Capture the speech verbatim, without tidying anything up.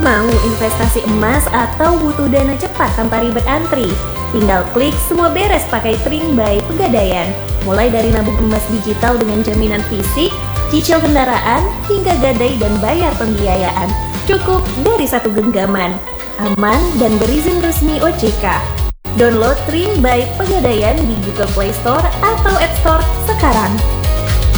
Mau investasi emas atau butuh dana cepat tanpa ribet antri? Tinggal klik semua beres pakai Tring by Pegadaian. Mulai dari nabung emas digital dengan jaminan fisik, cicil kendaraan, hingga gadai dan bayar pembiayaan. Cukup dari satu genggaman. Aman dan berizin resmi O J K. Download Tring by Pegadaian di Google Play Store atau App Store sekarang.